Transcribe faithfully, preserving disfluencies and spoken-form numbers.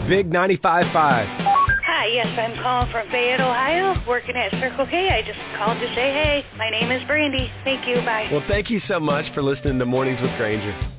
Big ninety-five point five. Hi, yes, I'm calling from Fayette, Ohio, working at Circle K. I just called to say, hey, my name is Brandy. Thank you, bye. Well, thank you so much for listening to Mornings with Granger.